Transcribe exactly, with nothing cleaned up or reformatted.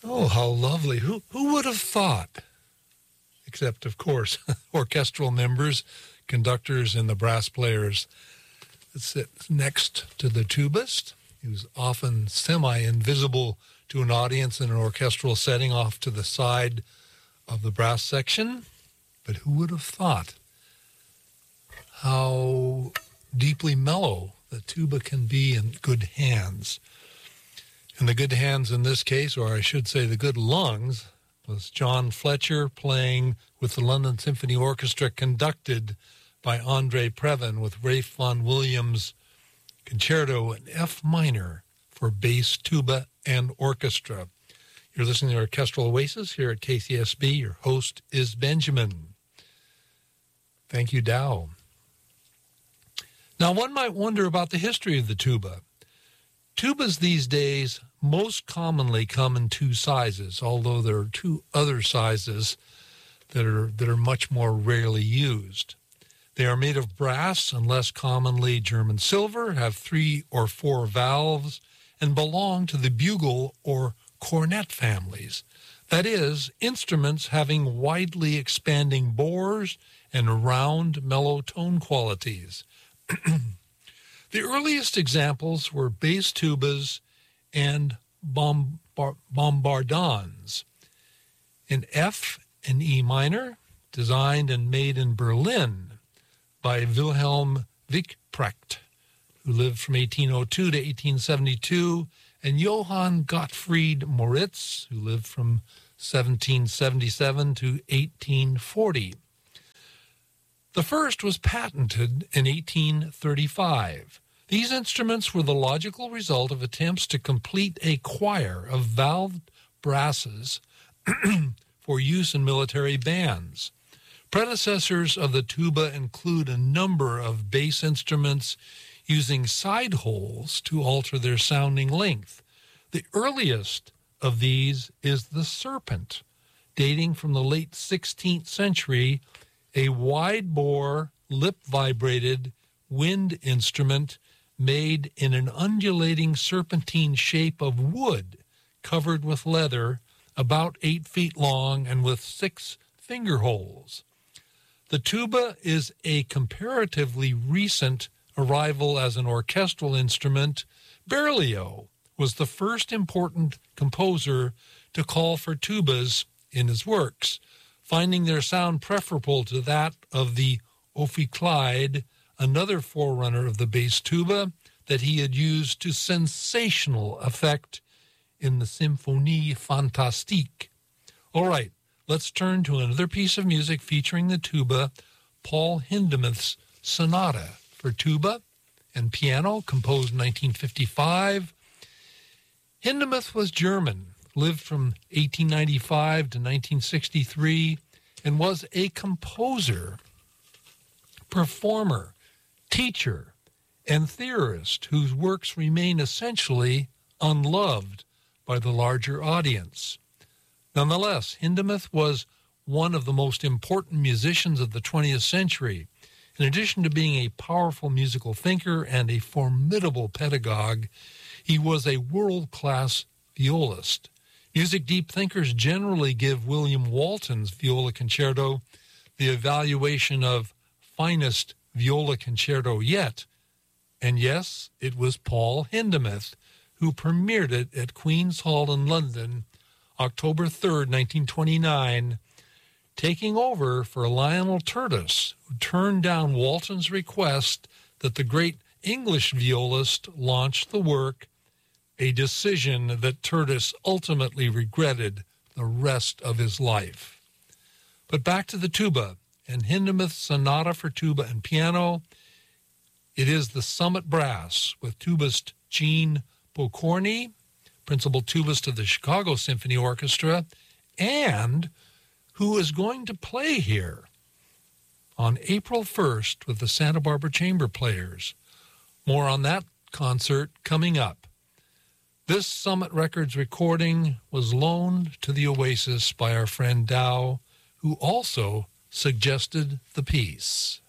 Oh, how lovely. Who who would have thought? Except, of course, orchestral members, conductors, and the brass players that sit next to the tubist, who's often semi-invisible to an audience in an orchestral setting off to the side of the brass section. But who would have thought how deeply mellow the tuba can be in good hands? And the good hands in this case, or I should say the good lungs, was John Fletcher playing with the London Symphony Orchestra, conducted by Andre Previn, with Ralph Vaughan Williams' Concerto in F minor for bass, tuba, and orchestra. You're listening to Orchestral Oasis here at K C S B. Your host is Benjamin. Thank you, Dow. Now, one might wonder about the history of the tuba. Tubas these days most commonly come in two sizes, although there are two other sizes that are that are much more rarely used. They are made of brass and less commonly German silver, have three or four valves, and belong to the bugle or cornet families. That is, instruments having widely expanding bores and round, mellow tone qualities. The earliest examples were bass tubas and bombar- bombardons in F and E minor, designed and made in Berlin by Wilhelm Wicprecht, who lived from eighteen oh two to eighteen seventy-two, and Johann Gottfried Moritz, who lived from seventeen seventy-seven to eighteen forty. The first was patented in eighteen thirty-five. These instruments were the logical result of attempts to complete a choir of valved brasses for use in military bands. Predecessors of the tuba include a number of bass instruments using side holes to alter their sounding length. The earliest of these is the serpent, dating from the late sixteenth century, a wide-bore, lip-vibrated wind instrument made in an undulating serpentine shape of wood, covered with leather, about eight feet long and with six finger holes. The tuba is a comparatively recent arrival as an orchestral instrument. Berlioz was the first important composer to call for tubas in his works, finding their sound preferable to that of the ophicleide, another forerunner of the bass tuba that he had used to sensational effect in the Symphonie Fantastique. All right, let's turn to another piece of music featuring the tuba, Paul Hindemith's Sonata for tuba and piano, composed in nineteen fifty-five. Hindemith was German, lived from eighteen ninety-five to nineteen sixty-three, and was a composer, performer, teacher, and theorist whose works remain essentially unloved by the larger audience. Nonetheless, Hindemith was one of the most important musicians of the twentieth century. In addition to being a powerful musical thinker and a formidable pedagogue, he was a world-class violist. Music deep thinkers generally give William Walton's viola concerto the evaluation of finest viola concerto yet. And yes, it was Paul Hindemith who premiered it at Queen's Hall in London, October third, nineteen twenty-nine, taking over for Lionel Tertis, who turned down Walton's request that the great English violist launch the work, a decision that Tertis ultimately regretted the rest of his life. But back to the tuba and Hindemith's Sonata for tuba and piano. It is the Summit Brass with tubist Gene Pokorny, principal tubist of the Chicago Symphony Orchestra, and who is going to play here on April first with the Santa Barbara Chamber Players. More on that concert coming up. This Summit Records recording was loaned to the Oasis by our friend Dow, who also suggested the piece.